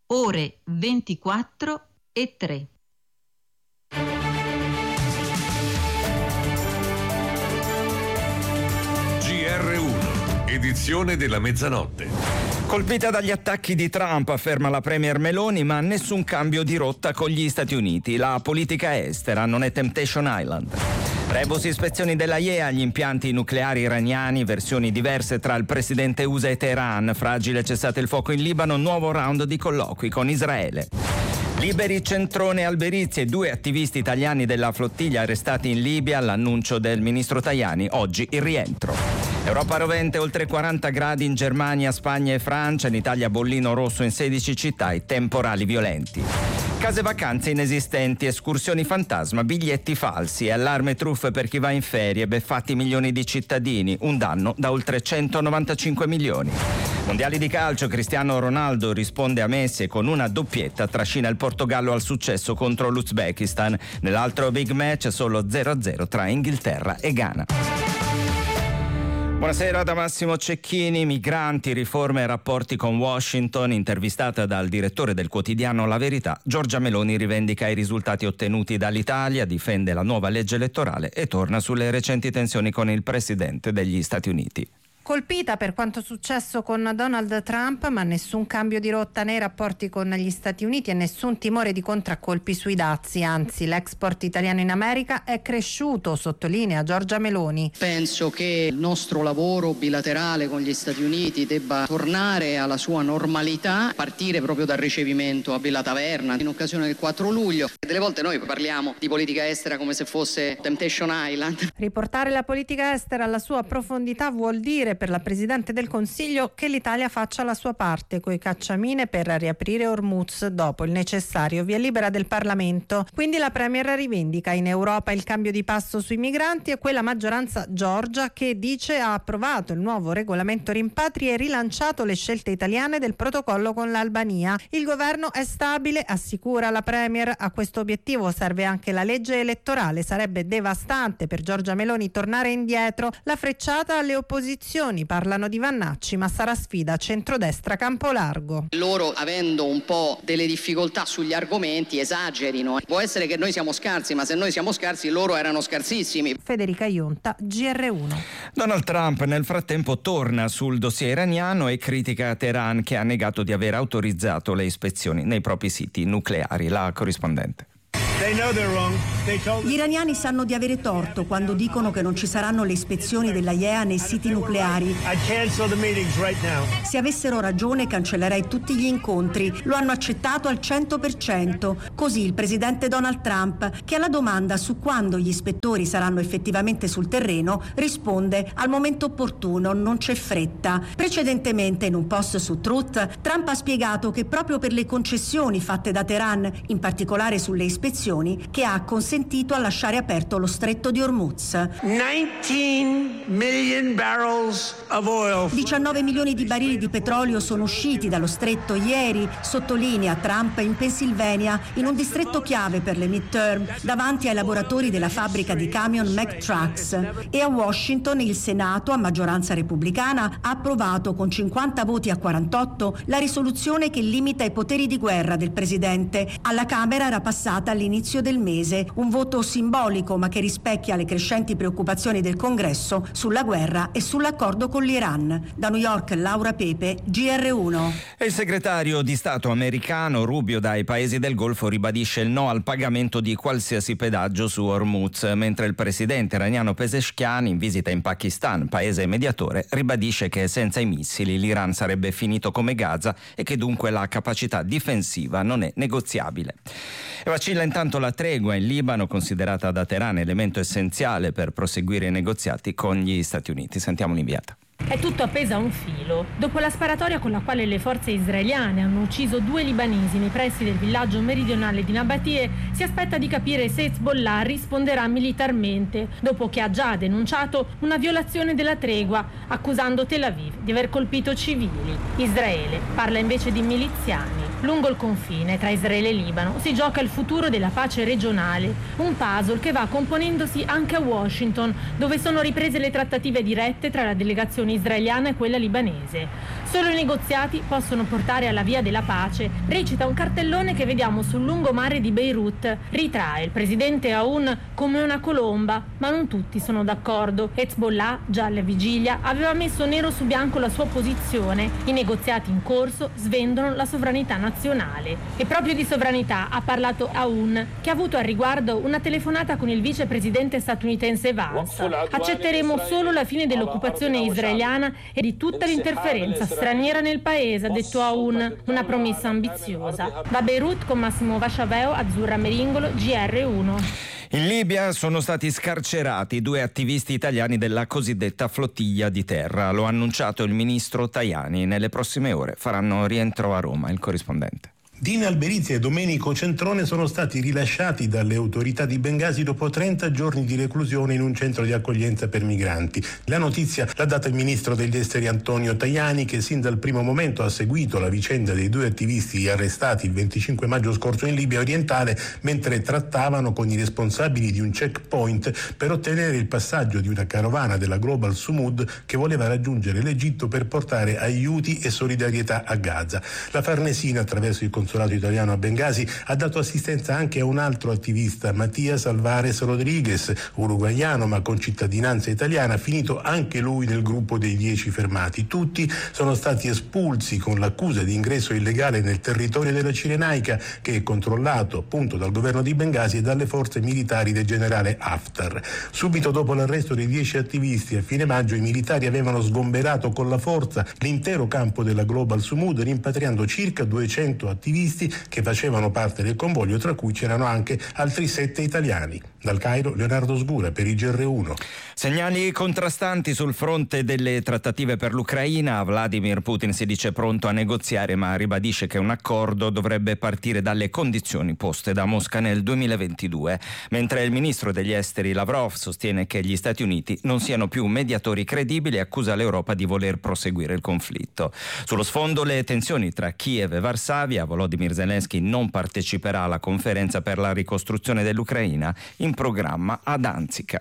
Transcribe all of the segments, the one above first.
ore 24:03. GR1, edizione della mezzanotte. Colpita dagli attacchi di Trump, afferma la premier Meloni, ma nessun cambio di rotta con gli Stati Uniti. La politica estera non è Temptation Island. Rebus ispezioni della IEA agli impianti nucleari iraniani, versioni diverse tra il presidente USA e Teheran, fragile cessate il fuoco in Libano, nuovo round di colloqui con Israele. Liberi Centrone e Alberizi e 2 attivisti italiani della flottiglia arrestati in Libia, l'annuncio del ministro Tajani, oggi il rientro. Europa rovente, oltre 40 gradi in Germania, Spagna e Francia, in Italia bollino rosso in 16 città e temporali violenti. Case vacanze inesistenti, escursioni fantasma, biglietti falsi e allarme truffe per chi va in ferie, beffati milioni di cittadini, un danno da oltre 195 milioni. Mondiali di calcio, Cristiano Ronaldo risponde a Messi e con una doppietta trascina il Portogallo al successo contro l'Uzbekistan. Nell'altro big match solo 0-0 tra Inghilterra e Ghana. Buonasera da Massimo Cecchini. Migranti, riforme e rapporti con Washington. Intervistata dal direttore del quotidiano La Verità, Giorgia Meloni rivendica i risultati ottenuti dall'Italia, difende la nuova legge elettorale e torna sulle recenti tensioni con il presidente degli Stati Uniti. Colpita per quanto successo con Donald Trump, ma nessun cambio di rotta nei rapporti con gli Stati Uniti e nessun timore di contraccolpi sui dazi, anzi l'export italiano in America è cresciuto, sottolinea Giorgia Meloni. Penso che il nostro lavoro bilaterale con gli Stati Uniti debba tornare alla sua normalità, partire proprio dal ricevimento a Villa Taverna in occasione del 4 luglio. Delle volte noi parliamo di politica estera come se fosse Temptation Island. Riportare la politica estera alla sua profondità vuol dire per la Presidente del Consiglio che l'Italia faccia la sua parte coi cacciamine per riaprire Hormuz dopo il necessario via libera del Parlamento. Quindi la Premier rivendica in Europa il cambio di passo sui migranti e quella maggioranza Giorgia che dice ha approvato il nuovo regolamento rimpatri e rilanciato le scelte italiane del protocollo con l'Albania. Il governo è stabile, assicura la Premier. A questo obiettivo serve anche la legge elettorale. Sarebbe devastante per Giorgia Meloni tornare indietro. La frecciata alle opposizioni. Parlano di Vannacci, ma sarà sfida centrodestra campo largo. Loro, avendo un po' delle difficoltà sugli argomenti, esagerino. Può essere che noi siamo scarsi, ma se noi siamo scarsi loro erano scarsissimi. Federica Ionta, GR1. Donald Trump nel frattempo torna sul dossier iraniano e critica Teheran che ha negato di aver autorizzato le ispezioni nei propri siti nucleari. La corrispondente. Gli iraniani sanno di avere torto quando dicono che non ci saranno le ispezioni della IAEA nei siti nucleari. Se avessero ragione cancellerei tutti gli incontri. Lo hanno accettato al 100%. Così il presidente Donald Trump, che alla domanda su quando gli ispettori saranno effettivamente sul terreno, risponde: al momento opportuno, non c'è fretta. Precedentemente in un post su Truth, Trump ha spiegato che proprio per le concessioni fatte da Teheran, in particolare sulle ispezioni, che ha consentito a lasciare aperto lo stretto di Hormuz. 19 milioni di barili di petrolio sono usciti dallo stretto ieri, sottolinea Trump, in Pennsylvania, in un distretto chiave per le midterm, davanti ai lavoratori della fabbrica di camion Mack Trucks. E a Washington il Senato, a maggioranza repubblicana, ha approvato con 50 voti a 48 la risoluzione che limita i poteri di guerra del presidente. Alla Camera era passata all'inizio del mese, un voto simbolico ma che rispecchia le crescenti preoccupazioni del Congresso sulla guerra e sull'accordo con l'Iran. Da New York, Laura Pepe, GR1. E il segretario di Stato americano Rubio dai paesi del Golfo ribadisce il no al pagamento di qualsiasi pedaggio su Hormuz, mentre il presidente iraniano Pezeshkian, in visita in Pakistan, paese mediatore, ribadisce che senza i missili l'Iran sarebbe finito come Gaza e che dunque la capacità difensiva non è negoziabile. E vacilla intanto la tregua in Libano, considerata da Teheran elemento essenziale per proseguire i negoziati con gli Stati Uniti. Sentiamo l'inviata. È tutto appeso a un filo. Dopo la sparatoria con la quale le forze israeliane hanno ucciso 2 libanesi nei pressi del villaggio meridionale di Nabatie, si aspetta di capire se Hezbollah risponderà militarmente, dopo che ha già denunciato una violazione della tregua, accusando Tel Aviv di aver colpito civili. Israele parla invece di miliziani. Lungo il confine tra Israele e Libano si gioca il futuro della pace regionale, un puzzle che va componendosi anche a Washington, dove sono riprese le trattative dirette tra la delegazione israeliana e quella libanese. Solo i negoziati possono portare alla via della pace, recita un cartellone che vediamo sul lungomare di Beirut. Ritrae il presidente Aoun come una colomba, ma non tutti sono d'accordo. Hezbollah, già alla vigilia, aveva messo nero su bianco la sua posizione. I negoziati in corso svendono la sovranità nazionale. E proprio di sovranità ha parlato Aoun, che ha avuto al riguardo una telefonata con il vicepresidente statunitense Vance. Accetteremo solo la fine dell'occupazione israeliana e di tutta l'interferenza straniera nel paese, ha detto Aoun, una promessa ambiziosa. Da Beirut con Massimo Vasciaveo, Azzurra Meringolo, GR1. In Libia sono stati scarcerati 2 attivisti italiani della cosiddetta flottiglia di terra. Lo ha annunciato il ministro Tajani. Nelle prossime ore faranno rientro a Roma. Il corrispondente. Dina Alberizi e Domenico Centrone sono stati rilasciati dalle autorità di Bengasi dopo 30 giorni di reclusione in un centro di accoglienza per migranti. La notizia l'ha data il ministro degli esteri Antonio Tajani, che sin dal primo momento ha seguito la vicenda dei 2 attivisti arrestati il 25 maggio scorso in Libia orientale, mentre trattavano con i responsabili di un checkpoint per ottenere il passaggio di una carovana della Global Sumud che voleva raggiungere l'Egitto per portare aiuti e solidarietà a Gaza. La Farnesina, attraverso il consolato italiano a Bengasi, ha dato assistenza anche a un altro attivista, Matias Alvarez Rodriguez, uruguaiano ma con cittadinanza italiana, finito anche lui nel gruppo dei 10 fermati. Tutti sono stati espulsi con l'accusa di ingresso illegale nel territorio della Cirenaica, che è controllato appunto dal governo di Bengasi e dalle forze militari del generale Haftar. Subito dopo l'arresto dei 10 attivisti a fine maggio, i militari avevano sgomberato con la forza l'intero campo della Global Sumud, rimpatriando circa 200 attivisti che facevano parte del convoglio, tra cui c'erano anche altri 7 italiani. Dal Cairo, Leonardo Sgura per il GR1. Segnali contrastanti sul fronte delle trattative per l'Ucraina. Vladimir Putin si dice pronto a negoziare, ma ribadisce che un accordo dovrebbe partire dalle condizioni poste da Mosca nel 2022, mentre il ministro degli esteri Lavrov sostiene che gli Stati Uniti non siano più mediatori credibili e accusa l'Europa di voler proseguire il conflitto. Sullo sfondo le tensioni tra Kiev e Varsavia. Volodymyr Zelensky non parteciperà alla conferenza per la ricostruzione dell'Ucraina in programma ad Danzica.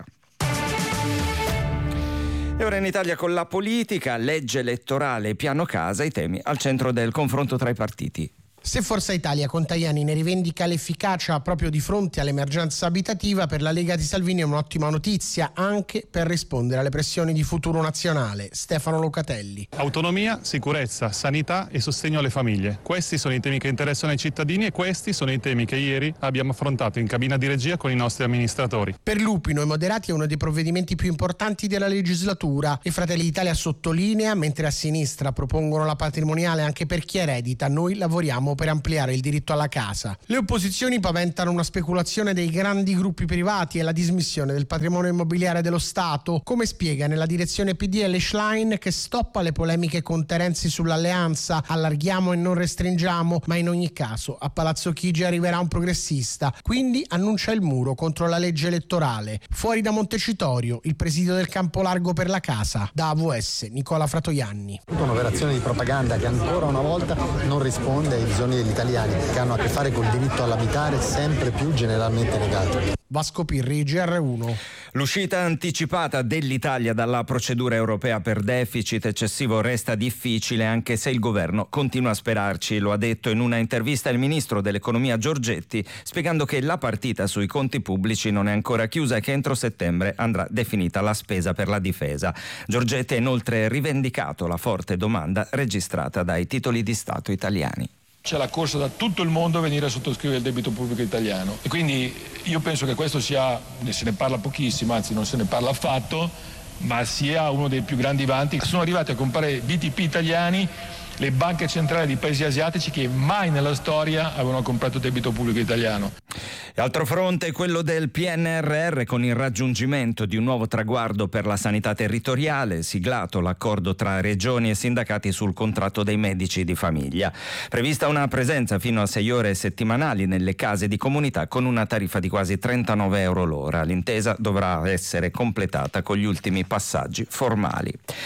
E ora in Italia con la politica, legge elettorale e piano casa, i temi al centro del confronto tra i partiti. Se Forza Italia con Tajani ne rivendica l'efficacia proprio di fronte all'emergenza abitativa, per la Lega di Salvini è un'ottima notizia anche per rispondere alle pressioni di Futuro Nazionale. Stefano Locatelli. Autonomia, sicurezza, sanità e sostegno alle famiglie. Questi sono i temi che interessano ai cittadini e questi sono i temi che ieri abbiamo affrontato in cabina di regia con i nostri amministratori. Per Lupino, i moderati è uno dei provvedimenti più importanti della legislatura e Fratelli d'Italia sottolinea, mentre a sinistra propongono la patrimoniale anche per chi eredita, noi lavoriamo per ampliare il diritto alla casa. Le opposizioni paventano una speculazione dei grandi gruppi privati e la dismissione del patrimonio immobiliare dello Stato, come spiega nella direzione PDL Schlein, che stoppa le polemiche con Terenzi sull'alleanza, allarghiamo e non restringiamo, ma in ogni caso a Palazzo Chigi arriverà un progressista, quindi annuncia il muro contro la legge elettorale. Fuori da Montecitorio, il presidio del Campo Largo per la casa. Da AVS, Nicola Fratoianni. Un'operazione di propaganda che ancora una volta non risponde ai bisogni degli italiani, che hanno a che fare col diritto all'abitare sempre più generalmente negato. Vasco Pirri, GR1. L'uscita anticipata dell'Italia dalla procedura europea per deficit eccessivo resta difficile, anche se il governo continua a sperarci. Lo ha detto in una intervista il ministro dell'economia Giorgetti, spiegando che la partita sui conti pubblici non è ancora chiusa e che entro settembre andrà definita la spesa per la difesa. Giorgetti ha inoltre rivendicato la forte domanda registrata dai titoli di Stato italiani. C'è la corsa da tutto il mondo a venire a sottoscrivere il debito pubblico italiano e quindi io penso che questo sia, se ne parla pochissimo, anzi non se ne parla affatto, ma sia uno dei più grandi vanti. Sono arrivati a comprare BTP italiani le banche centrali di paesi asiatici che mai nella storia avevano comprato debito pubblico italiano. E altro fronte è quello del PNRR, con il raggiungimento di un nuovo traguardo per la sanità territoriale, siglato l'accordo tra regioni e sindacati sul contratto dei medici di famiglia. Prevista una presenza fino a 6 ore settimanali nelle case di comunità con una tariffa di quasi 39 euro l'ora. L'intesa dovrà essere completata con gli ultimi passaggi formali.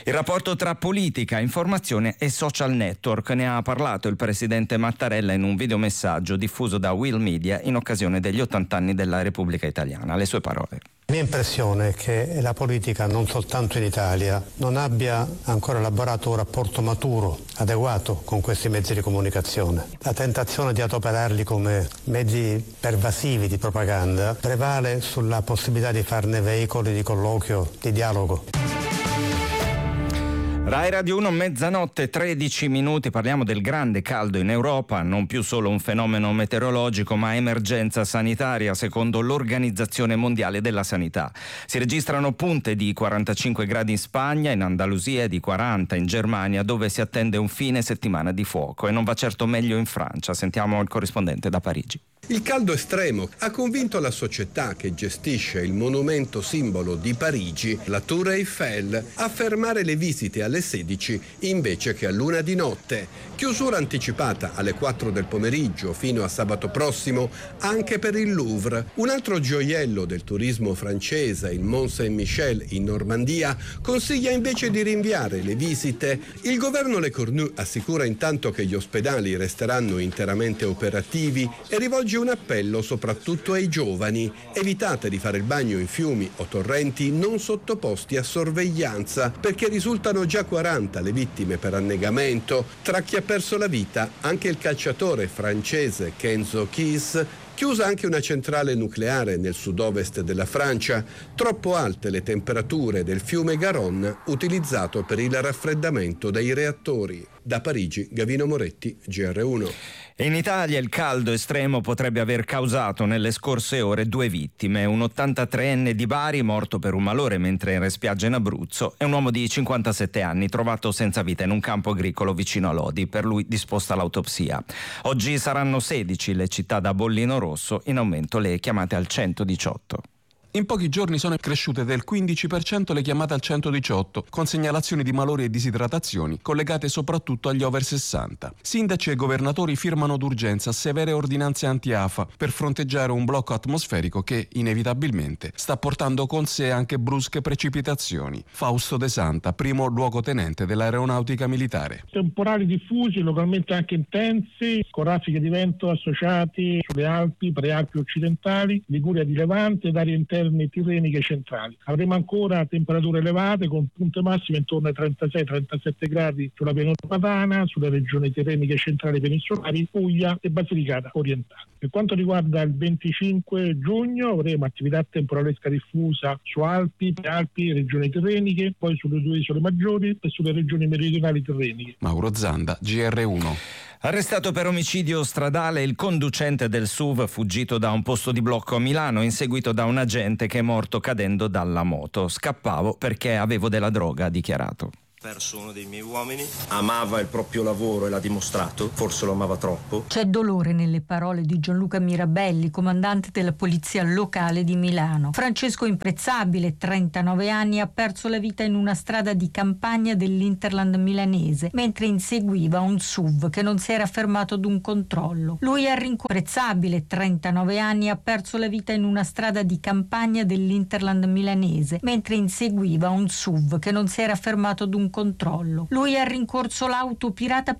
Il rapporto tra politica, informazione e social network, ne ha parlato il presidente Mattarella in un videomessaggio diffuso da Will Media in occasione degli 80 anni della Repubblica Italiana. Le sue parole. La mia impressione è che la politica, non soltanto in Italia, non abbia ancora elaborato un rapporto maturo, adeguato con questi mezzi di comunicazione. La tentazione di adoperarli come mezzi pervasivi di propaganda prevale sulla possibilità di farne veicoli di colloquio, di dialogo. Rai Radio 1, mezzanotte 13 minuti, parliamo del grande caldo in Europa, non più solo un fenomeno meteorologico ma emergenza sanitaria secondo l'Organizzazione Mondiale della Sanità. Si registrano punte di 45 gradi in Spagna, in Andalusia e di 40 in Germania, dove si attende un fine settimana di fuoco, e non va certo meglio in Francia. Sentiamo il corrispondente da Parigi. Il caldo estremo ha convinto la società che gestisce il monumento simbolo di Parigi, la Tour Eiffel, a fermare le visite alle 16 invece che all'1 di notte. Chiusura anticipata alle 4 del pomeriggio fino a sabato prossimo anche per il Louvre. Un altro gioiello del turismo francese, il Mont Saint-Michel in Normandia, consiglia invece di rinviare le visite. Il governo Le Cornu assicura intanto che gli ospedali resteranno interamente operativi e rivolge un appello soprattutto ai giovani: evitate di fare il bagno in fiumi o torrenti non sottoposti a sorveglianza, perché risultano già 40 le vittime per annegamento. Tra chi ha perso la vita anche il calciatore francese Kenzo Kiss. Chiusa anche una centrale nucleare nel sud-ovest della Francia, troppo alte le temperature del fiume Garonne utilizzato per il raffreddamento dei reattori. Da Parigi, Gavino Moretti, GR1. In Italia il caldo estremo potrebbe aver causato nelle scorse ore 2 vittime: un 83enne di Bari morto per un malore mentre era in spiaggia in Abruzzo e un uomo di 57 anni trovato senza vita in un campo agricolo vicino a Lodi, per lui disposta l'autopsia. Oggi saranno 16 le città da bollino rosso, in aumento le chiamate al 118. In pochi giorni sono cresciute del 15% le chiamate al 118, con segnalazioni di malori e disidratazioni collegate soprattutto agli over 60. Sindaci e governatori firmano d'urgenza severe ordinanze anti-afa per fronteggiare un blocco atmosferico che, inevitabilmente, sta portando con sé anche brusche precipitazioni. Fausto De Santa, primo luogotenente dell'Aeronautica Militare. Temporali diffusi, localmente anche intensi, con raffiche di vento associati sulle Alpi, prealpi occidentali, Liguria di Levante ed aree interne tirreniche centrali. Avremo ancora temperature elevate con punte massime intorno ai 36-37 gradi sulla pianura padana, sulle regioni tirreniche centrali peninsulari, Puglia e Basilicata orientale. Per quanto riguarda il 25 giugno avremo attività temporalesca diffusa su Alpi, Prealpi, regioni tirreniche, poi sulle 2 isole maggiori e sulle regioni meridionali tirreniche. Mauro Zanda, GR1. Arrestato per omicidio stradale il conducente del SUV fuggito da un posto di blocco a Milano, inseguito da un agente che è morto cadendo dalla moto. Scappavo perché avevo della droga, ha dichiarato. Perso uno dei miei uomini, amava il proprio lavoro e l'ha dimostrato, forse lo amava troppo. C'è dolore nelle parole di Gianluca Mirabelli, comandante della polizia locale di Milano. Francesco Imprezzabile, 39 anni, ha perso la vita in una strada di campagna dell'Interland milanese mentre inseguiva un SUV che non si era fermato ad un controllo. Lui è Imprezzabile, 39 anni, ha perso la vita in una strada di campagna dell'Interland milanese mentre inseguiva un SUV che non si era fermato ad un controllo. Lui ha rincorso l'auto pirata